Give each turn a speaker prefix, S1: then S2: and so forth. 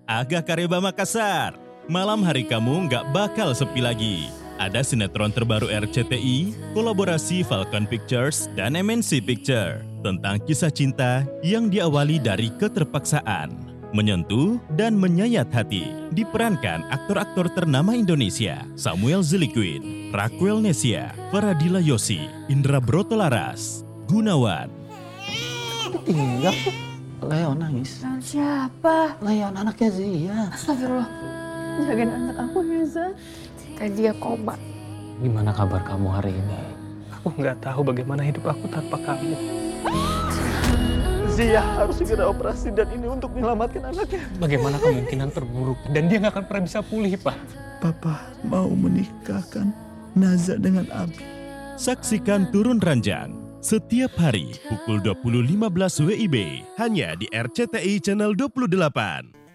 S1: Aga Kareba Makassar. Malam hari kamu nggak bakal sepi lagi. Ada sinetron terbaru RCTI, kolaborasi Falcon Pictures dan MNC Picture tentang kisah cinta yang diawali dari keterpaksaan, menyentuh dan menyayat hati. Diperankan aktor-aktor ternama Indonesia, Samuel Ziliquid, Raquel Nesia, Faradila Yosi, Indra Brotolaras, Gunawan.
S2: Iya, Leon nangis.
S3: Leon siapa?
S2: Leon anaknya Zia.
S3: Astagfirullah. Jagain anak aku ya, Zah. Kayak dia koma.
S2: Gimana kabar kamu hari ini?
S4: Aku nggak tahu bagaimana hidup aku tanpa kamu. Zia harus segera operasi dan ini untuk menyelamatkan anaknya.
S2: Bagaimana kemungkinan terburuk? Dan dia nggak akan pernah bisa pulih, Pak.
S5: Papa mau menikahkan Naza dengan Abi.
S1: Saksikan Turun Ranjang setiap hari pukul 20.15 WIB hanya di RCTI Channel 28.